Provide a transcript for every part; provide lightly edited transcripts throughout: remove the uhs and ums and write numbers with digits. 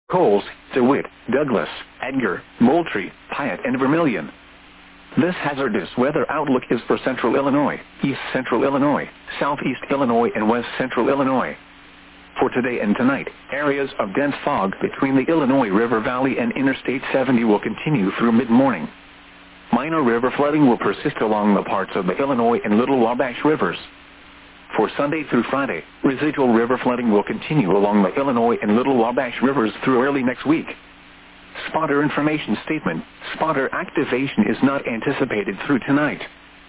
Coles, DeWitt, Douglas, Edgar, Moultrie, Piatt, and Vermilion. This hazardous weather outlook is for central Illinois, east central Illinois, southeast Illinois, and west central Illinois. For today and tonight, areas of dense fog between the Illinois River Valley and Interstate 70 will continue through mid-morning. Minor river flooding will persist along the parts of the Illinois and Little Wabash rivers. For Sunday through Friday, residual river flooding will continue along the Illinois and Little Wabash rivers through early next week. Spotter information statement: spotter activation is not anticipated through tonight.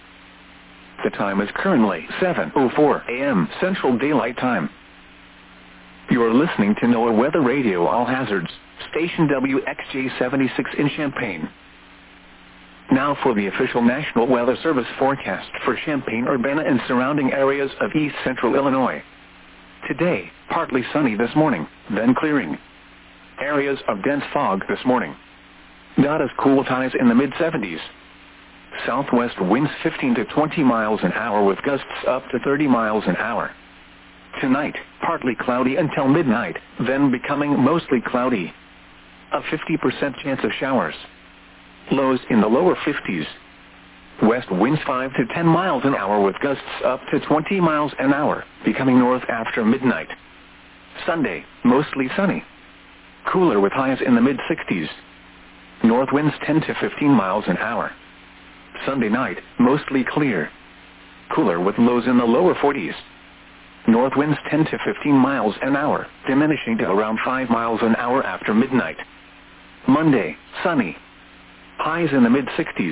The time is currently 7:04 a.m. Central Daylight Time. You are listening to NOAA Weather Radio All Hazards, station WXJ-76 in Champaign. Now for the official National Weather Service forecast for Champaign-Urbana and surrounding areas of east central Illinois. Today, partly sunny this morning, then clearing. Areas of dense fog this morning. Not as cool, highs in the mid-70s. Southwest winds 15 to 20 miles an hour with gusts up to 30 miles an hour. Tonight, partly cloudy until midnight, then becoming mostly cloudy. A 50% chance of showers. Lows in the lower 50s. West winds 5 to 10 miles an hour with gusts up to 20 miles an hour, becoming north after midnight. Sunday, mostly sunny. Cooler with highs in the mid-60s. North winds 10 to 15 miles an hour. Sunday night, mostly clear. Cooler with lows in the lower 40s. North winds 10 to 15 miles an hour, diminishing to around 5 miles an hour after midnight. Monday, sunny. Highs in the mid-60s.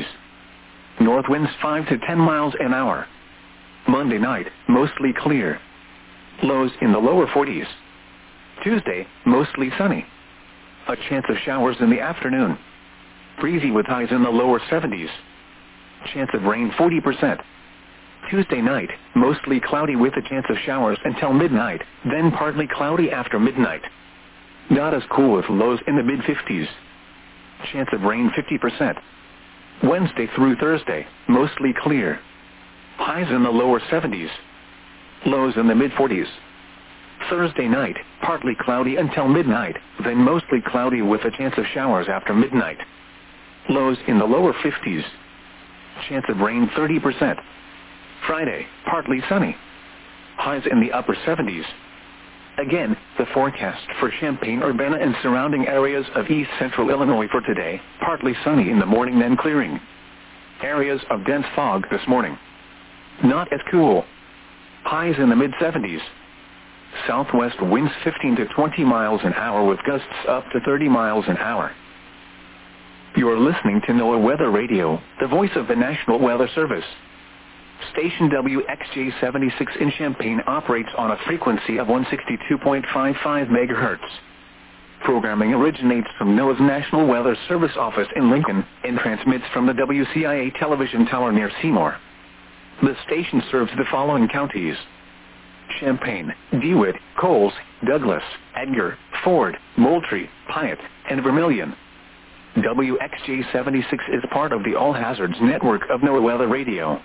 North winds 5 to 10 miles an hour. Monday night, mostly clear. Lows in the lower 40s. Tuesday, mostly sunny. A chance of showers in the afternoon. Breezy with highs in the lower 70s. Chance of rain 40%. Tuesday night, mostly cloudy with a chance of showers until midnight, then partly cloudy after midnight. Not as cool with lows in the mid-50s. Chance of rain 50%. Wednesday through Thursday, mostly clear. Highs in the lower 70s. Lows in the mid-40s. Thursday night, partly cloudy until midnight, then mostly cloudy with a chance of showers after midnight. Lows in the lower 50s. Chance of rain 30%. Friday, partly sunny. Highs in the upper 70s. Again, the forecast for Champaign-Urbana and surrounding areas of east central Illinois for today: partly sunny in the morning, then clearing. Areas of dense fog this morning. Not as cool. Highs in the mid-70s. Southwest winds 15 to 20 miles an hour with gusts up to 30 miles an hour. You are listening to NOAA Weather Radio, the voice of the National Weather Service. Station WXJ-76 in Champaign operates on a frequency of 162.55 MHz. Programming originates from NOAA's National Weather Service office in Lincoln and transmits from the WCIA television tower near Seymour. The station serves the following counties: Champaign, DeWitt, Coles, Douglas, Edgar, Ford, Moultrie, Piatt, and Vermilion. WXJ-76 is part of the All Hazards network of NOAA Weather Radio.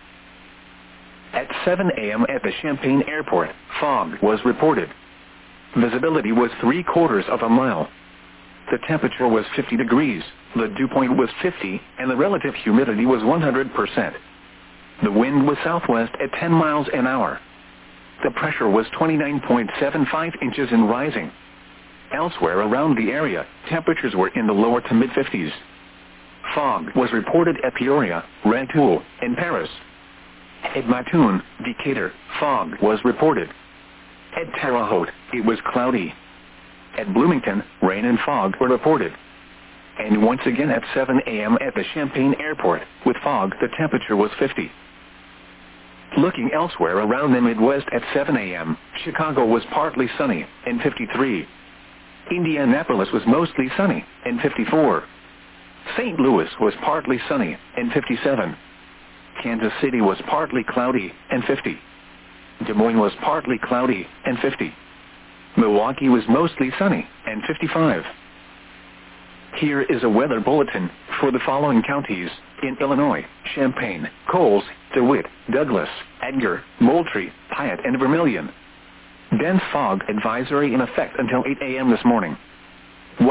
At 7 a.m. at the Champaign Airport, fog was reported. Visibility was 3/4 of a mile. The temperature was 50 degrees, the dew point was 50, and the relative humidity was 100%. The wind was southwest at 10 miles an hour. The pressure was 29.75 inches and rising. Elsewhere around the area, temperatures were in the lower to mid-50s. Fog was reported at Peoria, Rantoul, and Paris. At Mattoon, Decatur, fog was reported. At Terre Haute, it was cloudy. At Bloomington, rain and fog were reported. And once again at 7 a.m. at the Champaign Airport, with fog, the temperature was 50. Looking elsewhere around the Midwest at 7 a.m., Chicago was partly sunny, and 53. Indianapolis was mostly sunny, and 54. St. Louis was partly sunny, and 57. Kansas City was partly cloudy, and 50. Des Moines was partly cloudy, and 50. Milwaukee was mostly sunny, and 55. Here is a weather bulletin for the following counties in Illinois: Champaign, Coles, DeWitt, Douglas, Edgar, Moultrie, Piatt, and Vermilion. Dense fog advisory in effect until 8 a.m. this morning.